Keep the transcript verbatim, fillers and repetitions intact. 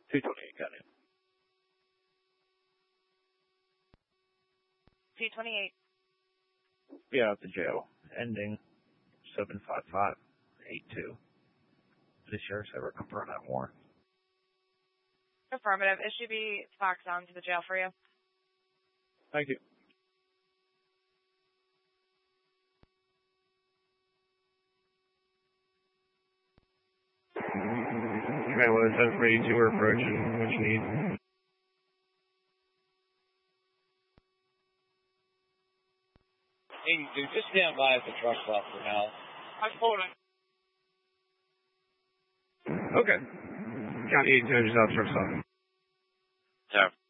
two twenty-eight, got it. two twenty-eight. Yeah, at the jail. Ending seven five five eight two. The sheriff's ever confirmed that warrant? Affirmative. It should be faxed on to the jail for you. Thank you. Okay, well, it's seven eighty-two, we're approaching. What you need? Hey, dude, just stand by at the truck stop for now. I'm holding. Okay. County eighteen hundred South Truck Stop. Sir.